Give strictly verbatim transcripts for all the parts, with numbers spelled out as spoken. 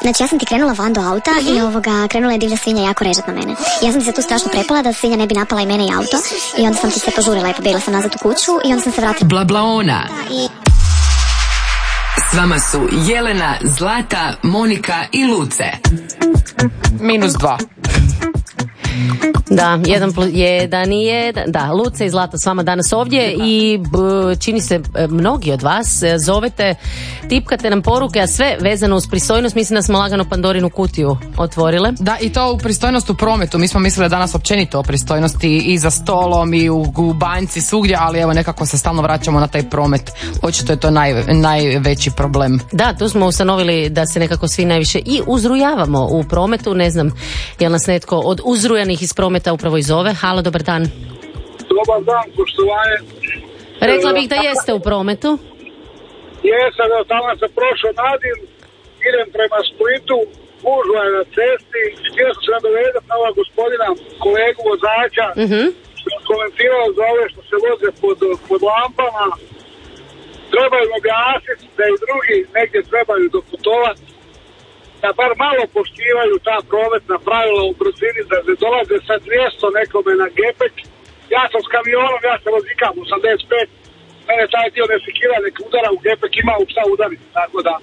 Znači ja sam ti krenula van do auta mm-hmm. i ovoga, krenula je divlja svinja jako režat na mene. Ja sam ti se tu strašno prepala da svinja ne bi napala i mene i auto i onda sam ti se požurila i pobjegla sam nazad u kuću i onda sam se vratila. Blablaona. I... S vama su Jelena, Zlata, Monika i Luce. Minus dva. Da, jedan plus jedan i jedan. Da, Luce i Zlata s vama danas ovdje i b, čini se mnogi od vas zovete, tipkate nam poruke, a sve vezano uz pristojnost. Mislim da smo lagano Pandorinu kutiju otvorile. Da, i to u pristojnost u prometu. Mi smo mislili danas općenito o pristojnosti i za stolom i u, u banci svugdje, ali evo nekako se stalno vraćamo na taj promet. Očito je to naj, najveći problem. Da, tu smo ustanovili da se nekako svi najviše i uzrujavamo u prometu. Ne znam, je li nas netko od uzrujanih iz prometa upravo i zove. Halo, dobar dan. Dobar dan, poštovanje. Rekla bih da jeste u prometu. Jesam, da tamo se prošao nadim, idem prema Splitu, gužva je na cesti, htio sam se nadovedati na ova gospodina, kolegu vozača, uh-huh. što je komentirao za ove što se voze pod, pod lampama. Trebaju objasniti da i drugi negdje trebaju doputovati, da bar malo poštivaju ta prometna pravila u brzini, da se dolaze sa dvjesto nekome na gepek. Ja sam s kamionom, ja se vozikam osamdeset pet, mene taj dio ne sekira, nek udara u gepek, ima u šta udariti, tako da.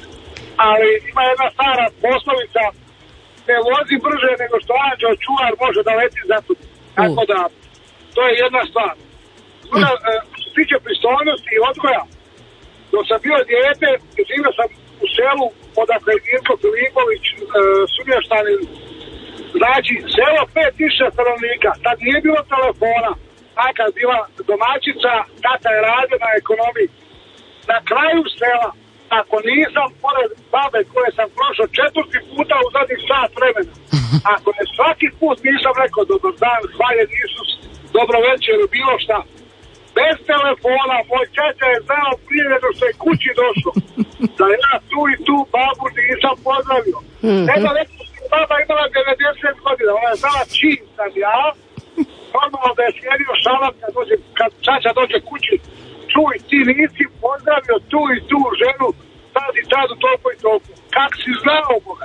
Ali ima jedna stara poslovica, ne vozi brže nego što anđeo čuvar može da leti za tu. Tako da, to je jedna stvar. Druga, što se tiče pristojnosti i odgoja, dok sam bio dijete, živio sam u selu, odakle je Mirko Filipović, e, sumještanin, znači, selo pet tisuća stanovnika, tad nije bilo telefona, takva je bila domaćica, tata je radio na ekonomiji. Na kraju sela, ako nisam pored babe koje sam prošao četvrti puta u zadnjih sat vremena, ako ne svaki put nisam rekao dobar dan, hvaljen Isus, dobro večer ili bilo šta, bez telefona, moj čača je znao prije nego što je kući došao, da ja tu i tu babu nisam pozdravio. Nego reći, baba imala devedeset godina, ona je znala čim sam ja, normalno da je sjedio šalat kad, dođe, kad čača dođe kući, čuj, ti nisi pozdravio tu i tu ženu, tad i tad u toliko i toliko. Kak si znao, Boga?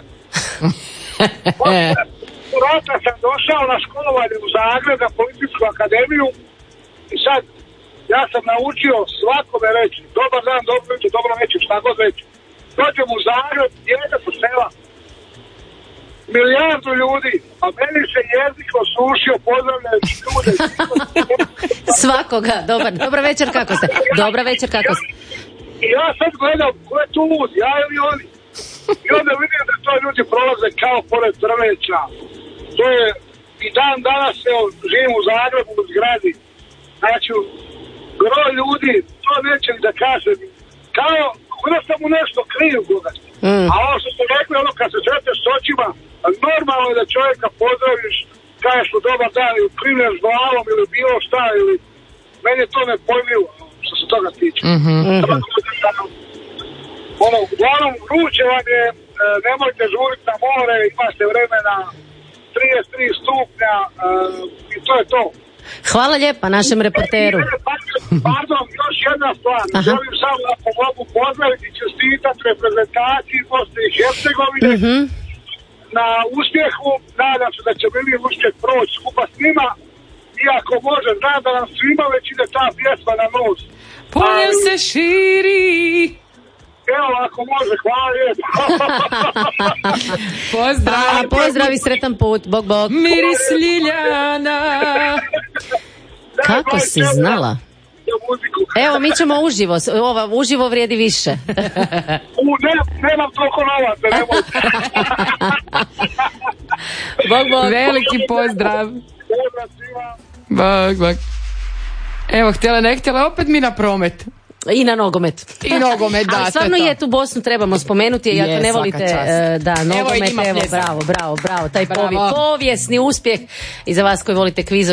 U rata sam došao na školovanje u Zagreb, na Policijsku akademiju i sad ja sam naučio svakome reći, dobar dan, dobro večer, dobro večer, šta god reći. Dođem u Zagreb, dijete po sela, milijardu ljudi, a meni se jezik osušio, pozdravljajući ljude. Svakoga, dobar, dobra večer, kako ste? Dobra večer, kako ste? I ja sad gledam, ko je tu lud, ja ili oni? I onda vidim da to ljudi prolaze kao pored drveća. To je, i dan danas, evo, živim u Zagrebu, u zgradi. Znači, gro ljudi, to neće da kažem, kao, kada sam mu nešto kriju, Boga. Mm. A ono što ste rekli, ono kad se sretneš s očima, normalno je da čovjeka pozdraviš, kažeš mu dobar dan ili primješ glavom ili bilo šta, ili meni je to nepojmljivo što se toga tiče. Mm-hmm. Ono, uglavnom, vruće vam je, nemojte žuriti na more, imate vremena trideset tri stupnja i to je to. Hvala lijepa našem reporteru. Pardon, još jedna stvar. Želim samo da pomogu pozdraviti, čestitati reprezentaciji Bosne i Hercegovine mm-hmm. na uspjehu. Nadam se da će mi uspjeh proći skupa s njima. Iako može, znam da nam svima već ide ta pjesma na nos. Polje se širi. Evo, ako može, hvala lijepo. Pozdrav. A, pozdrav i sretan put. Bog, bog. Miris Ljiljana. Kako si znala? Evo, mi ćemo uživo. Ova, uživo vrijedi više. U, ne, nemam toliko novaca, nemojte. Bog, bog. Veliki pozdrav. Pozdrav svima. Bog, bog. Evo, htjela ne htjela, opet mi na promet. I na nogomet. I nogomet, da. Ali stvarno je tu Bosnu trebamo spomenuti, jer ako ne volite uh, da nogomet, evo, evo bravo, bravo, bravo, taj povi, povijesni uspjeh i za vas koji volite kviz.